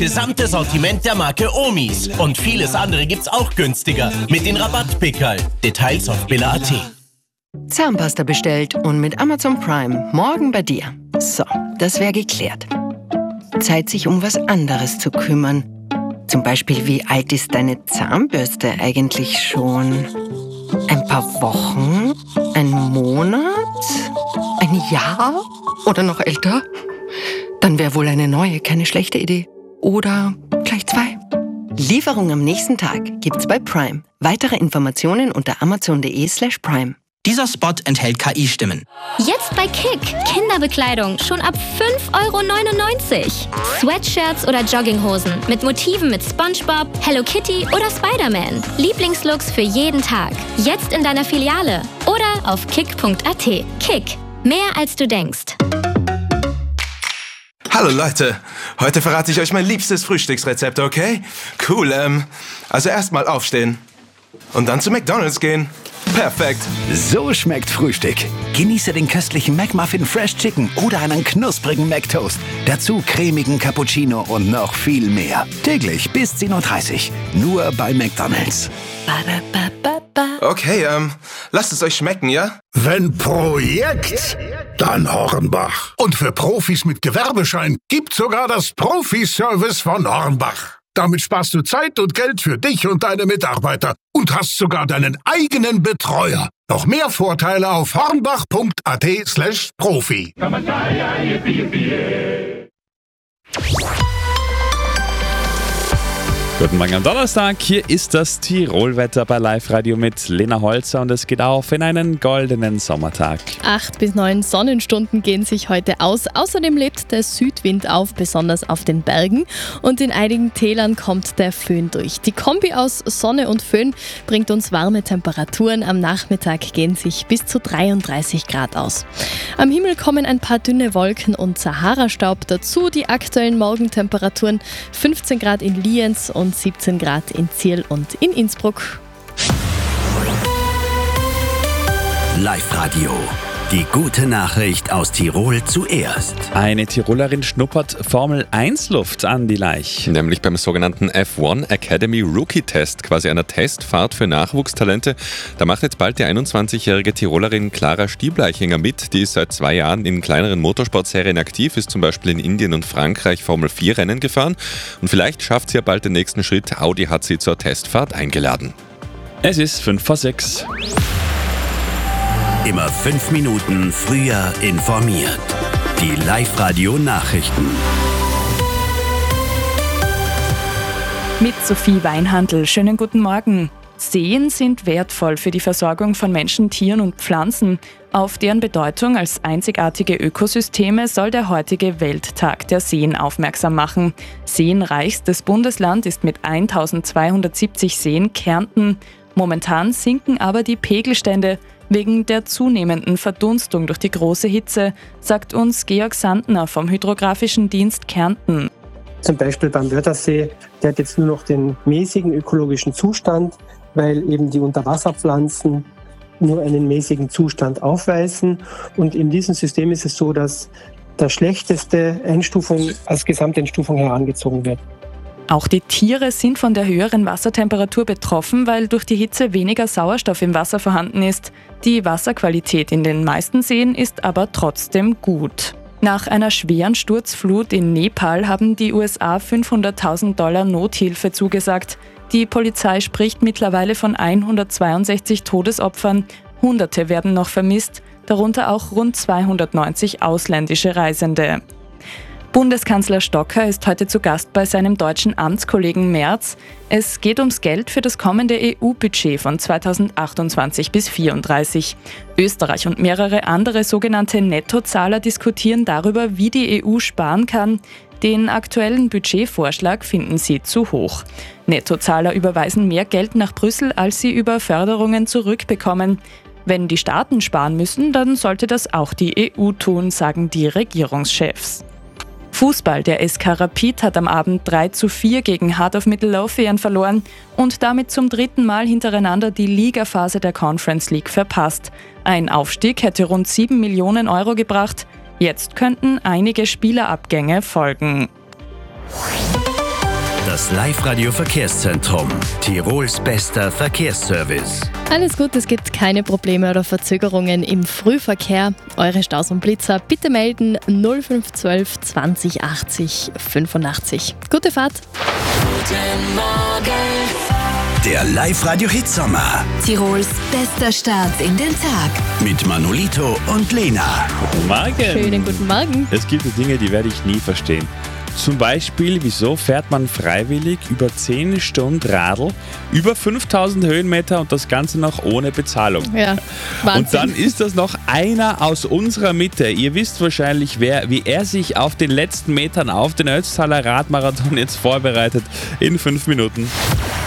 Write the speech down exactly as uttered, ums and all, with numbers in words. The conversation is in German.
Gesamte Sortiment der Marke Omis. Und vieles andere gibt's auch günstiger. Mit den Rabattpickerl. Details auf billa punkt at. Zahnpasta bestellt und mit Amazon Prime morgen bei dir. So, das wäre geklärt. Zeit, sich um was anderes zu kümmern. Zum Beispiel, wie alt ist deine Zahnbürste eigentlich schon? Ein paar Wochen? Ein Monat? Ein Jahr? Oder noch älter? Dann wäre wohl eine neue keine schlechte Idee. Oder gleich zwei. Lieferung am nächsten Tag gibt's bei Prime. Weitere Informationen unter amazon.de slash prime. Dieser Spot enthält K I-Stimmen. Jetzt bei Kick. Kinderbekleidung schon ab fünf Euro neunundneunzig. Sweatshirts oder Jogginghosen mit Motiven mit SpongeBob, Hello Kitty oder Spider-Man. Lieblingslooks für jeden Tag. Jetzt in deiner Filiale oder auf kick punkt at. Kick. Mehr als du denkst. Hallo Leute, heute verrate ich euch mein liebstes Frühstücksrezept, okay? Cool, ähm, also erstmal aufstehen und dann zu McDonald's gehen. Perfekt. So schmeckt Frühstück. Genieße den köstlichen McMuffin Fresh Chicken oder einen knusprigen McToast. Dazu cremigen Cappuccino und noch viel mehr. Täglich bis zehn Uhr dreißig. Nur bei McDonald's. Okay, ähm, lasst es euch schmecken, ja? Wenn Projekt, dann Hornbach. Und für Profis mit Gewerbeschein gibt's sogar das Profi-Service von Hornbach. Damit sparst du Zeit und Geld für dich und deine Mitarbeiter und hast sogar deinen eigenen Betreuer. Noch mehr Vorteile auf hornbach punkt at slash profi. Guten Morgen am Donnerstag, hier ist das Tirolwetter bei Live Radio mit Lena Holzer und es geht auf in einen goldenen Sommertag. Acht bis neun Sonnenstunden gehen sich heute aus. Außerdem lebt der Südwind auf, besonders auf den Bergen, und in einigen Tälern kommt der Föhn durch. Die Kombi aus Sonne und Föhn bringt uns warme Temperaturen. Am Nachmittag gehen sich bis zu dreiunddreißig Grad aus. Am Himmel kommen ein paar dünne Wolken und Sahara-Staub dazu. Die aktuellen Morgentemperaturen fünfzehn Grad in Lienz und siebzehn Grad in Zierl und in Innsbruck. Live Radio. Die gute Nachricht aus Tirol zuerst. Eine Tirolerin schnuppert Formel eins Luft an die Laich. Nämlich beim sogenannten F eins Academy Rookie Test, quasi einer Testfahrt für Nachwuchstalente. Da macht jetzt bald die einundzwanzigjährige Tirolerin Clara Stiebleichinger mit. Die ist seit zwei Jahren in kleineren Motorsportserien aktiv, ist zum Beispiel in Indien und Frankreich Formel vier Rennen gefahren. Und vielleicht schafft sie ja bald den nächsten Schritt. Audi hat sie zur Testfahrt eingeladen. Es ist fünf vor sechs. Immer fünf Minuten früher informiert. Die Live-Radio-Nachrichten. Mit Sophie Weinhandl. Schönen guten Morgen. Seen sind wertvoll für die Versorgung von Menschen, Tieren und Pflanzen. Auf deren Bedeutung als einzigartige Ökosysteme soll der heutige Welttag der Seen aufmerksam machen. Seenreichstes Bundesland ist mit eintausendzweihundertsiebzig Seen Kärnten. Momentan sinken aber die Pegelstände wegen der zunehmenden Verdunstung durch die große Hitze, sagt uns Georg Sandner vom Hydrographischen Dienst Kärnten. Zum Beispiel beim Wörthersee, der hat jetzt nur noch den mäßigen ökologischen Zustand, weil eben die Unterwasserpflanzen nur einen mäßigen Zustand aufweisen. Und in diesem System ist es so, dass der schlechteste Einstufung als Gesamteinstufung herangezogen wird. Auch die Tiere sind von der höheren Wassertemperatur betroffen, weil durch die Hitze weniger Sauerstoff im Wasser vorhanden ist. Die Wasserqualität in den meisten Seen ist aber trotzdem gut. Nach einer schweren Sturzflut in Nepal haben die U S A fünfhunderttausend Dollar Nothilfe zugesagt. Die Polizei spricht mittlerweile von hundertzweiundsechzig Todesopfern. Hunderte werden noch vermisst, darunter auch rund zweihundertneunzig ausländische Reisende. Bundeskanzler Stocker ist heute zu Gast bei seinem deutschen Amtskollegen Merz. Es geht ums Geld für das kommende E U-Budget von zweitausendachtundzwanzig bis vierunddreißig. Österreich und mehrere andere sogenannte Nettozahler diskutieren darüber, wie die E U sparen kann. Den aktuellen Budgetvorschlag finden sie zu hoch. Nettozahler überweisen mehr Geld nach Brüssel, als sie über Förderungen zurückbekommen. Wenn die Staaten sparen müssen, dann sollte das auch die E U tun, sagen die Regierungschefs. Fußball, der S K Rapid hat am Abend drei zu vier gegen Heart of Midlothian verloren und damit zum dritten Mal hintereinander die Ligaphase der Conference League verpasst. Ein Aufstieg hätte rund sieben Millionen Euro gebracht. Jetzt könnten einige Spielerabgänge folgen. Das Live-Radio-Verkehrszentrum. Tirols bester Verkehrsservice. Alles gut, es gibt keine Probleme oder Verzögerungen im Frühverkehr. Eure Staus und Blitzer bitte melden null fünf eins zwei zwanzig achtzig fünfundachtzig. Gute Fahrt! Guten Morgen! Der Live-Radio-Hitsommer. Tirols bester Start in den Tag. Mit Manolito und Lena. Guten Morgen! Schönen guten Morgen! Es gibt Dinge, die werde ich nie verstehen. Zum Beispiel, wieso fährt man freiwillig über zehn Stunden Radl, über fünftausend Höhenmeter und das Ganze noch ohne Bezahlung. Ja, Wahnsinn. Und dann ist das noch einer aus unserer Mitte. Ihr wisst wahrscheinlich, wer, wie er sich auf den letzten Metern auf den Ötztaler Radmarathon jetzt vorbereitet in fünf Minuten.